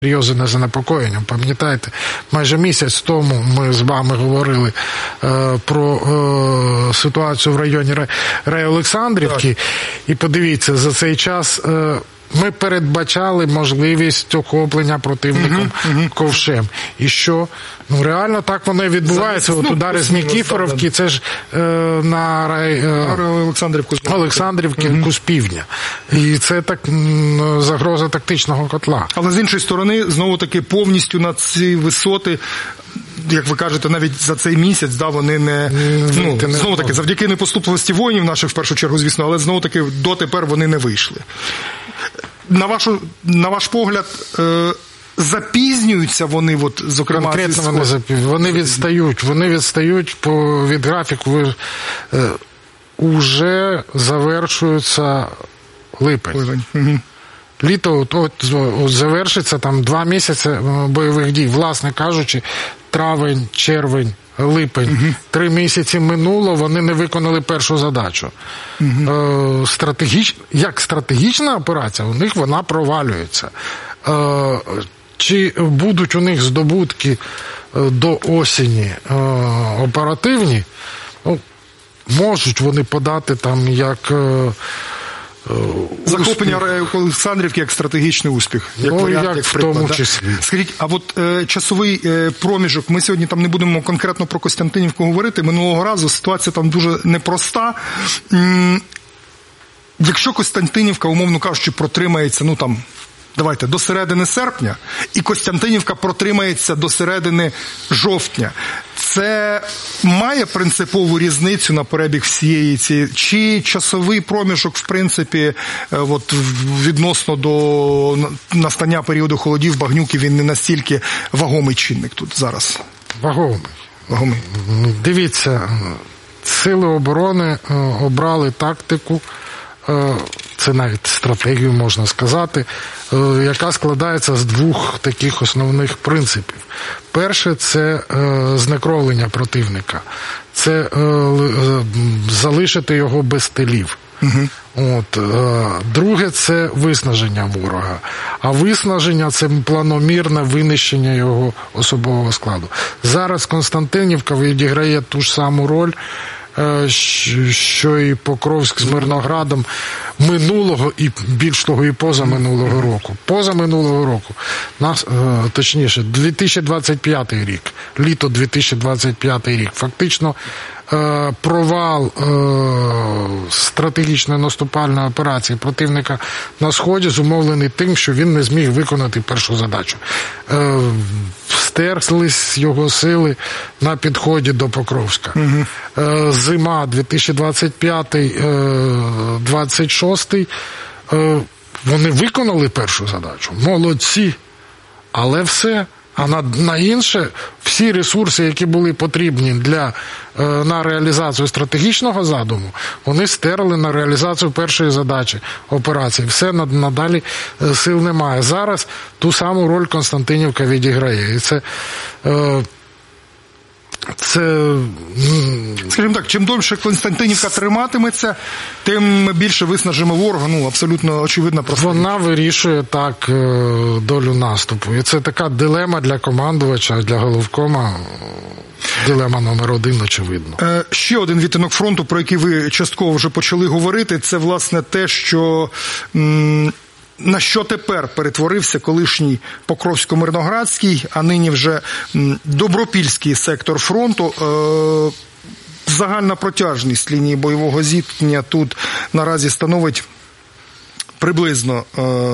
серйозне занепокоєння. Пам'ятаєте, майже місяць тому ми з вами говорили про ситуацію в районі Олександрівки, і подивіться, за цей час ми передбачали можливість охоплення противником ковшем. І що? Ну, реально так воно і відбувається. От удари з Нікіфоровки, це ж на Олександрівку з півдня. І це так загроза тактичного котла. Але з іншої сторони, знову-таки, повністю на ці висоти, як ви кажете, навіть за цей місяць, вони знову-таки, завдяки непоступливості воїнів наших, в першу чергу, звісно, але знову-таки дотепер вони не вийшли. На ваш погляд, запізнюються вони, зокрема... Конкретно вони відстають від графіку. Уже завершується липень. Літо от завершиться, там 2 місяці бойових дій, власне кажучи, травень, червень, липень, 3 місяці минуло, вони не виконали першу задачу. Як стратегічна операція, у них вона провалюється. Чи будуть у них здобутки до осені оперативні? Можуть вони подати там як... Захоплення Олександрівки як стратегічний успіх. Як в тому числі. Скажіть, а часовий проміжок, ми сьогодні там не будемо конкретно про Костянтинівку говорити, минулого разу ситуація там дуже непроста. Якщо Костянтинівка, умовно кажучи, протримається, давайте, до середини серпня, і Костянтинівка протримається до середини жовтня, це має принципову різницю на перебіг всієї цієї, чи часовий проміжок, в принципі, відносно до настання періоду холодів, багнюки, він не настільки вагомий чинник тут зараз? Вагомий. Дивіться, сили оборони обрали тактику, це навіть стратегію можна сказати, яка складається з 2 таких основних принципів. Перше – це знекровлення противника. Це залишити його без тилів. Друге – це виснаження ворога. А виснаження – це планомірне винищення його особового складу. Зараз Костянтинівка відіграє ту ж саму роль, що і Покровськ з Мирноградом минулого і, більш того, і позаминулого року. Позаминулого року, точніше, 2025 рік, літо 2025 рік, фактично провал стратегічної наступальної операції противника на Сході зумовлений тим, що він не зміг виконати першу задачу. Стерслись його сили на підході до Покровська. Зима 2025-26 вони виконали першу задачу. Молодці. Але все. А на інше, всі ресурси, які були потрібні на реалізацію стратегічного задуму, вони стерли на реалізацію першої задачі операції. Все, надалі сил немає. Зараз ту саму роль Костянтинівка відіграє. І це скажімо так, чим довше Костянтинівка триматиметься, тим більше виснажимо ворога, абсолютно очевидна просто. Вона вирішує так долю наступу. І це така дилема для командувача, для головкома. Дилема номер 1, очевидно. Ще один відтинок фронту, про який ви частково вже почали говорити, це, власне, те, що... На що тепер перетворився колишній Покровсько-Мирноградський, а нині вже Добропільський сектор фронту. Загальна протяжність лінії бойового зіткнення тут наразі становить приблизно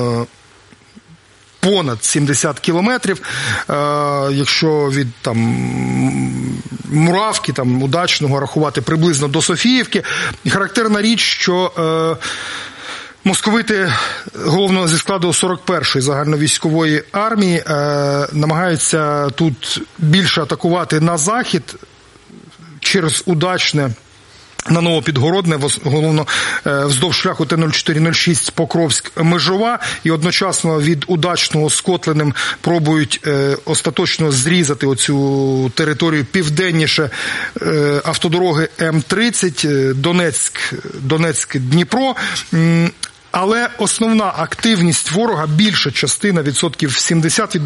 понад 70 кілометрів. Якщо від Муравки, Удачного рахувати приблизно до Софіївки. Характерна річ, що... Московити, головно зі складу 41-ї загальновійськової армії, намагаються тут більше атакувати на захід через Удачне, на Новопідгородне, головно вздовж шляху Т-04-06 Покровськ-Межова, і одночасно від Удачного з Котлиним пробують остаточно зрізати оцю територію південніше автодороги М-30, Донецьк-Дніпро. Але основна активність ворога, більша частина, відсотків 70,